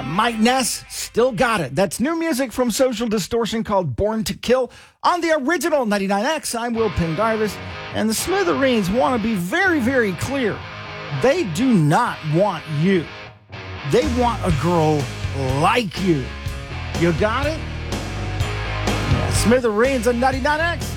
Yeah, Mike Ness still got it. That's new music from Social Distortion called Born to Kill on the original 99X. I'm Will Pendarvis, and the Smithereens want to be very, very clear. They do not want you. They want a girl like you. You got it? Yeah, Smithereens on 99X.